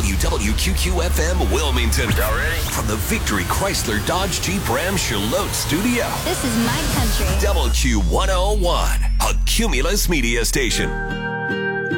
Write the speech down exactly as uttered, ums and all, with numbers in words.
W W Q Q F M Wilmington. Y'all ready? From the Victory Chrysler Dodge Jeep Ram Charlotte studio. This is my country. W Q one oh one, a Cumulus media station.